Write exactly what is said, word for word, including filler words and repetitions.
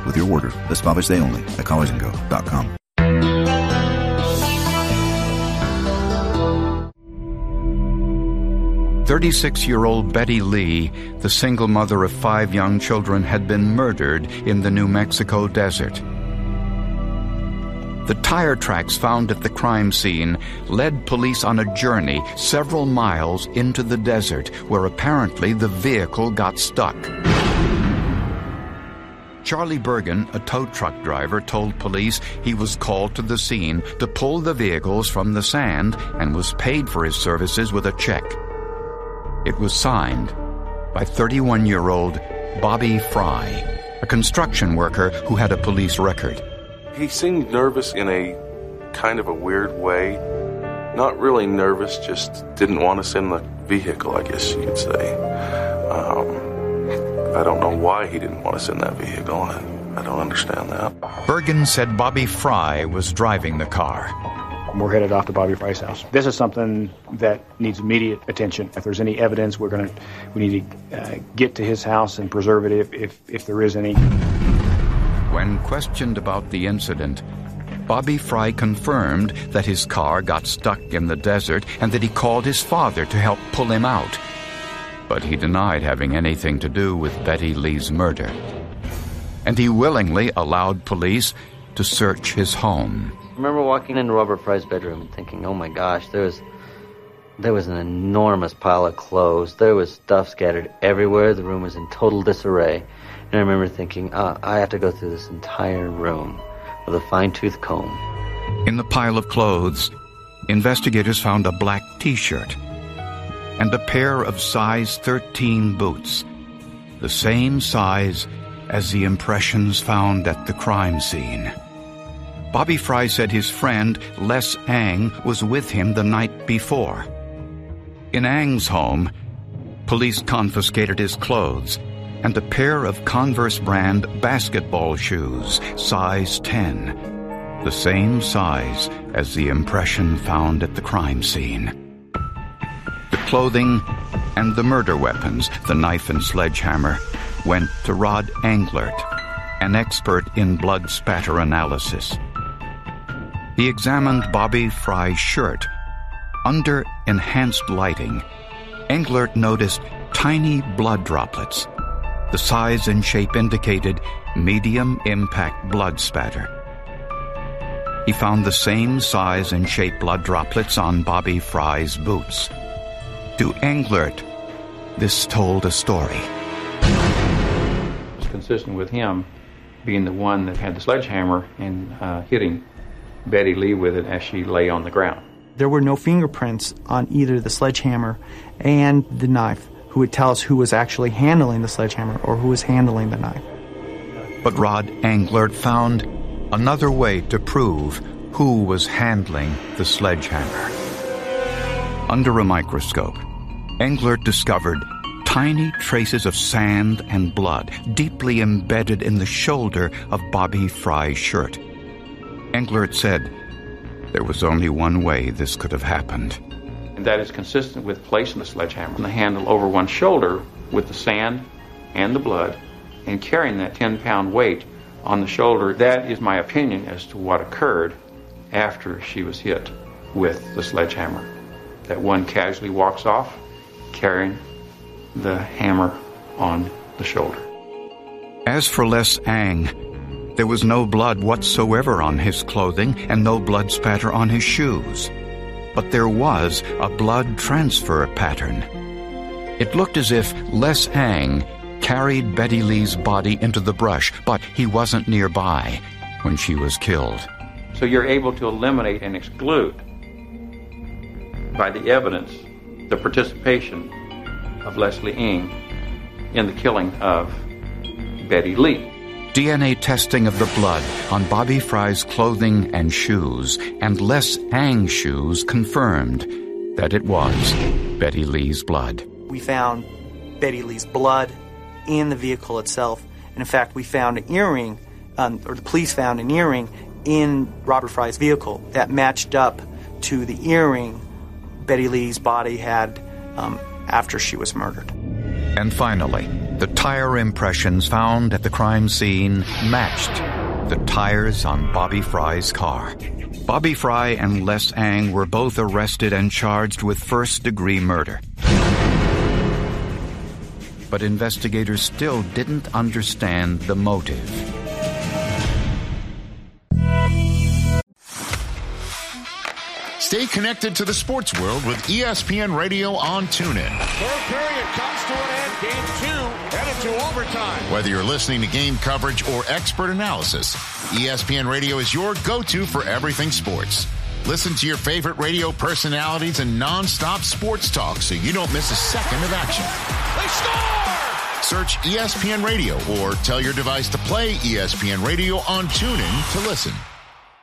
with your order. That's Father's Day only at collars and go dot com. thirty-six-year-old Betty Lee, the single mother of five young children, had been murdered in the New Mexico desert. The tire tracks found at the crime scene led police on a journey several miles into the desert, where apparently the vehicle got stuck. Charlie Bergen, a tow truck driver, told police he was called to the scene to pull the vehicles from the sand and was paid for his services with a check. It was signed by thirty-one-year-old Bobby Fry, a construction worker who had a police record. He seemed nervous in a kind of a weird way. Not really nervous, just didn't want us in the vehicle, I guess you could say. Um, I don't know why he didn't want us in that vehicle. I, I don't understand that. Bergen said Bobby Fry was driving the car. We're headed off to Bobby Fry's house. This is something that needs immediate attention. If there's any evidence, we're going to we need to uh, get to his house and preserve it if, if if there is any. When questioned about the incident, Bobby Fry confirmed that his car got stuck in the desert and that he called his father to help pull him out. But he denied having anything to do with Betty Lee's murder. And he willingly allowed police to search his home. I remember walking into Robert Fry's bedroom and thinking, oh my gosh, there was, there was an enormous pile of clothes. There was stuff scattered everywhere. The room was in total disarray. And I remember thinking, oh, I have to go through this entire room with a fine-tooth comb. In the pile of clothes, investigators found a black T-shirt and a pair of size thirteen boots, the same size as the impressions found at the crime scene. Bobby Fry said his friend, Les Ang, was with him the night before. In Ang's home, police confiscated his clothes and a pair of Converse brand basketball shoes, size ten, the same size as the impression found at the crime scene. The clothing and the murder weapons, the knife and sledgehammer, went to Rod Englert, an expert in blood spatter analysis. He examined Bobby Fry's shirt. Under enhanced lighting, Englert noticed tiny blood droplets. The size and shape indicated medium impact blood spatter. He found the same size and shape blood droplets on Bobby Fry's boots. To Englert, this told a story. It's consistent with him being the one that had the sledgehammer and uh, hitting Betty Lee with it as she lay on the ground. There were no fingerprints on either the sledgehammer and the knife who would tell us who was actually handling the sledgehammer or who was handling the knife. But Rod Englert found another way to prove who was handling the sledgehammer. Under a microscope, Englert discovered tiny traces of sand and blood deeply embedded in the shoulder of Bobby Fry's shirt. Englert said there was only one way this could have happened. And that is consistent with placing the sledgehammer and the handle over one shoulder with the sand and the blood and carrying that ten-pound weight on the shoulder. That is my opinion as to what occurred after she was hit with the sledgehammer. That one casually walks off carrying the hammer on the shoulder. As for Les Ang, there was no blood whatsoever on his clothing and no blood spatter on his shoes. But there was a blood transfer pattern. It looked as if Les Ang carried Betty Lee's body into the brush, but he wasn't nearby when she was killed. So you're able to eliminate and exclude, by the evidence, the participation of Leslie Ng in the killing of Betty Lee. D N A testing of the blood on Bobby Fry's clothing and shoes and Les Ang's shoes confirmed that it was Betty Lee's blood. We found Betty Lee's blood in the vehicle itself. And in fact, we found an earring, um, or the police found an earring in Robert Fry's vehicle that matched up to the earring Betty Lee's body had um, after she was murdered. And finally, The tire impressions found at the crime scene matched the tires on Bobby Fry's car. Bobby Fry and Les Ang were both arrested and charged with first-degree murder. But investigators still didn't understand the motive. Stay connected to the sports world with E S P N Radio on TuneIn. Third period comes to an end. Game two headed to overtime. Whether you're listening to game coverage or expert analysis, E S P N Radio is your go-to for everything sports. Listen to your favorite radio personalities and non-stop sports talk so you don't miss a second of action. They score! Search E S P N Radio or tell your device to play E S P N Radio on TuneIn to listen.